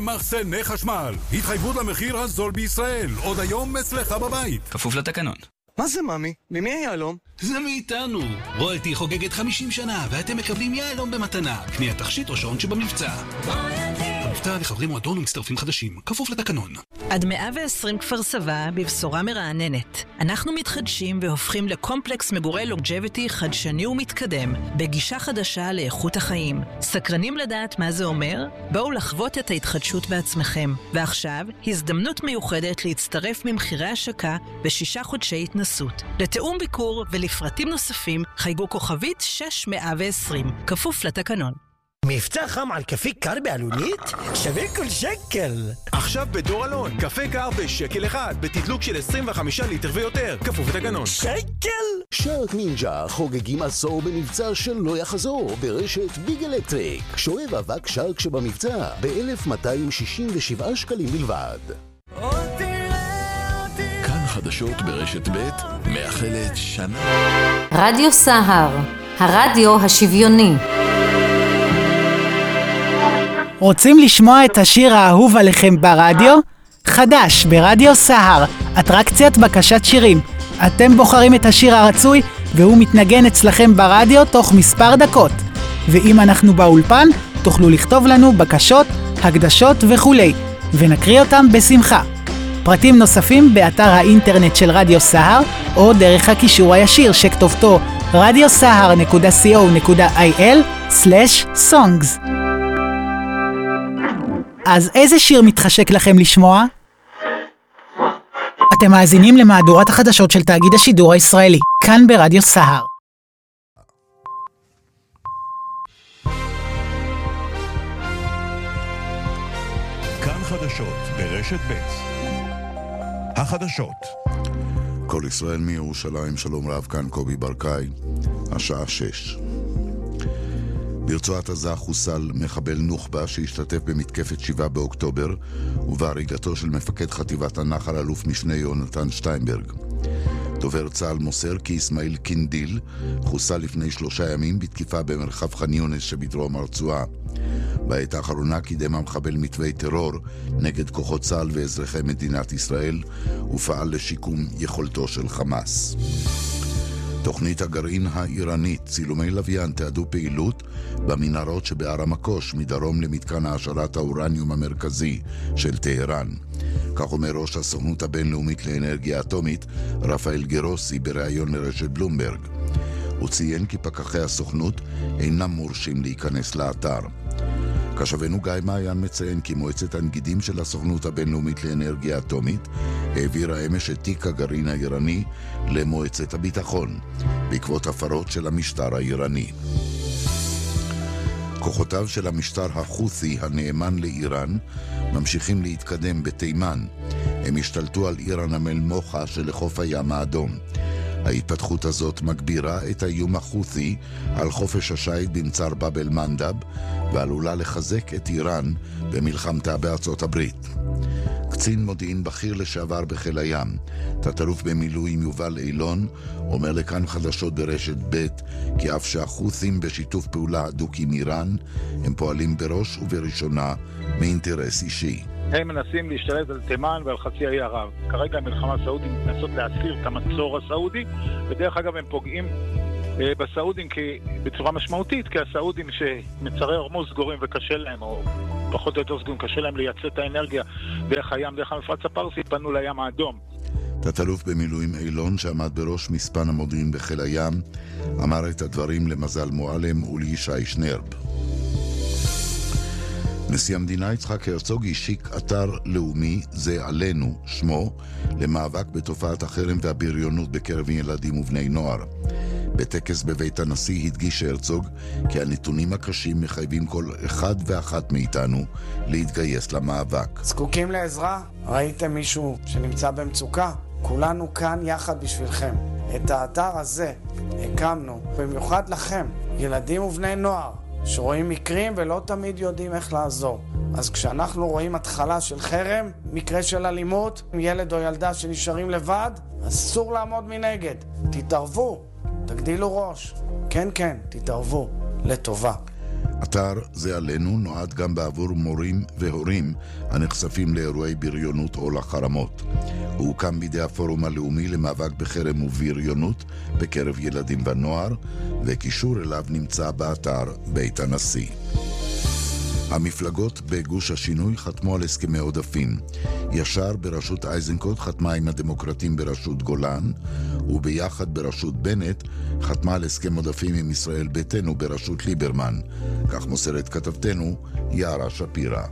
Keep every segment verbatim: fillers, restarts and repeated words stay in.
מחסני חשמל, התחייבות למחיר הזול בישראל, עוד היום אצלך בבית. כפוף לתקנון. מה זה ממי? ממי היהלום? זה מאיתנו. רויאלטי חוגגת חמישים שנה, ואתם מקבלים יהלום במתנה. קניית תכשיט או שעון שבמבצע. המבצע לחברי מועדון ומצטרפים חדשים, כפוף לתקנון. עד מאה ועשרים כפר סבא בבשורה מרעננת. אנחנו מתחדשים והופכים לקומפלקס מגורי לונג'ביטי חדשני ומתקדם, בגישה חדשה לאיכות החיים. סקרנים לדעת מה זה אומר? בואו לחוות את ההתחדשות בעצמכם. ועכשיו, הזדמנות מיוחדת להצטרף ממחירי השקה בשישה חודשי התנסות. לתאום ביקור ולפרטים נוספים, חייגו כוכבית שש מאה ועשרים, כפוף לתקנון. מבצע חם על קפה קר בעלונית? שווה כל שקל. עכשיו בדור אלון, קפה קר בשקל אחד, בתדלוק של עשרים וחמישה ליטר ויותר, כפוף לתקנון. שקל? שרק נינג'ה חוגגים עשור במבצע שלא יחזור ברשת ביג אלקטריק. שואב אבק שרק שבמבצע ב-אלף מאתיים שישים ושבעה שקלים בלבד. כאן חדשות ברשת ב' מאחלת שנה. רדיו סהר, הרדיו השוויוני. רוצים לשמוע את השיר האהוב עליכם ברדיו? חדש ברדיו סהר, אטרקציית בקשת שירים. אתם בוחרים את השיר הרצוי והוא מתנגן אצלכם ברדיו תוך מספר דקות. ואם אנחנו באולפן, תוכלו לכתוב לנו בקשות, הקדשות וכולי, ונקריא אותם בשמחה. פרטים נוספים באתר האינטרנט של רדיו סהר, או דרך הקישור הישיר שכתובתו רדיו סהר נקודה סי או נקודה איי אל סלש סונגס. אז איזה שיר מתחשק לכם לשמוע? אתם מאזינים למהדורת החדשות של תאגיד השידור הישראלי, כאן ברדיו סהר. כאן חדשות ברשת ב'. החדשות. כל ישראל מירושלים, שלום רב, כאן קובי ברקאי, השעה שש. ברצועת עזה חוסל מחבל נוח'בה שהשתתף במתקפת שבעה באוקטובר ובהריגתו של מפקד חטיבת הנחל אלוף משנה יונתן שטיינברג. דובר צה"ל מוסר כי אסמאעיל קינדיל חוסל לפני שלושה ימים בתקיפה במרחב ח'אן יונס שבדרום הרצועה. בעת האחרונה קידם המחבל מתווי טרור נגד כוחות צה"ל ואזרחי מדינת ישראל ופעל לשיקום יכולתו של חמאס. תוכנית הגרעין האיראנית, צילומי לוויין תיעדו פעילות במנהרות שבהר המקוש מדרום למתקן העשרת האורניום המרכזי של טהרן. כך אומר ראש הסוכנות הבינלאומית לאנרגיה אטומית רפאל גרוסי בריאיון לרשת בלומברג. הוא ציין כי פקחי הסוכנות אינם מורשים להיכנס לאתר. קשבנו גיא מעיין מציין כי מועצת הנגידים של הסוכנות הבינלאומית לאנרגיה אטומית העבירה אמש את תיק הגרעין האיראני למועצת הביטחון בעקבות הפרות של המשטר האיראני. כוחותיו של המשטר החות'י הנאמן לאיראן ממשיכים להתקדם בתימן. הם השתלטו על עיר הנמל מוחה שלחוף הים האדום. ההתפתחות הזאת מגבירה את האיום החות'י על חופש השייט במצר באב אל מנדב ועלולה לחזק את איראן במלחמתה בארצות הברית. קצין מודיעין בכיר לשעבר בחיל הים, תת-אלוף במילואים יובל אילון, אומר לכאן חדשות ברשת ב' כי אף שהחות'ים בשיתוף פעולה הדוק עם איראן, הם פועלים בראש ובראשונה מאינטרס אישי. הם מנסים להשתלט על תימן ועל חצי האי ערב. כרגע המלחמה הסעודית מנסות להסיר את המצור הסעודי, ודרך אגב הם פוגעים אה, בסעודים כי, בצורה משמעותית, כי הסעודים שמצרי הורמוז סגורים וקשה להם, או פחות או יותר סגורים, קשה להם לייצא את האנרגיה דרך הים, דרך המפרץ הפרסי, פנו לים האדום. תת-אלוף במילואים אילון, שעמד בראש מספן המודיעין בחיל הים, אמר את הדברים למזל מועלם ולישי שנרב. נשיא המדינה יצחק הרצוג השיק אתר לאומי זה עלינו, שמו, למאבק בתופעת החרם והבריונות בקרב ילדים ובני נוער. בטקס בבית הנשיא הדגיש הרצוג כי הנתונים הקשים מחייבים כל אחד ואחת מאיתנו להתגייס למאבק. זקוקים לעזרה? ראיתם מישהו שנמצא במצוקה? כולנו כאן יחד בשבילכם. את האתר הזה הקמנו במיוחד לכם, ילדים ובני נוער. שרואים מקרים ולא תמיד יודעים איך לעזור. אז כשאנחנו רואים התחלה של חרם, מקרה של אלימות, ילד או ילדה שנשארים לבד, אסור לעמוד מנגד. תתערבו, תגדילו ראש. כן, כן, תתערבו, לטובה. אתר זה עלינו נועד גם בעבור מורים והורים הנחשפים לאירועי בריונות או לחרמות. הוא הוקם בידי הפורום הלאומי למאבק בחרם ובריונות בקרב ילדים ונוער, וקישור אליו נמצא באתר בית הנשיא. המפלגות בגוש השינוי חתמו על הסכמי עודפים. ישר בראשות אייזנקוט חתמה עם הדמוקרטים בראשות גולן, וביחד בראשות בנט חתמה על הסכם עודפים עם ישראל ביתנו בראשות ליברמן. כך מוסרת כתבתנו יערה שפירא.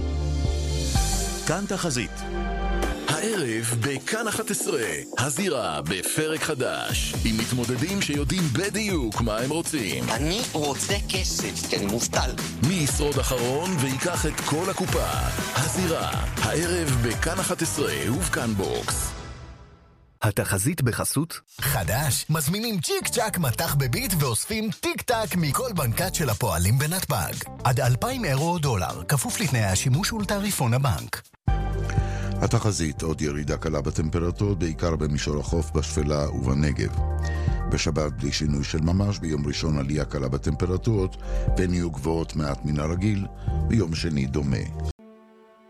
כאן תחזית. הערב בכאן אחת עשרה, הזירה בפרק חדש, עם מתמודדים שיודעים בדיוק מה הם רוצים. אני רוצה כסף, כי אני מובטל. מי ישרוד אחרון ויקח את כל הקופה. הזירה, הערב בכאן אחת עשרה ובכאן בוקס. התחזית בחסות חדש, מזמינים צ'יק צ'ק מתח בביט ואוספים טיק טק מכל בנקת של הפועלים בנתב"ג. עד אלפיים אירו או דולר, כפוף לתנאי השימוש ולתעריפון הבנק. התחזית, עוד ירידה קלה בטמפרטורות, בעיקר במישור החוף, בשפלה ובנגב. בשבת בלי שינוי של ממש, ביום ראשון עלייה קלה בטמפרטורות, והן יהיו גבוהות מעט מן הרגיל, ביום שני דומה.